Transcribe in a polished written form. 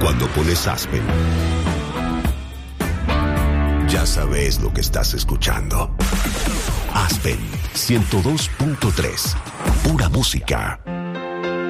Cuando pones Aspen, ya sabes lo que estás escuchando. Aspen 102.3, pura música.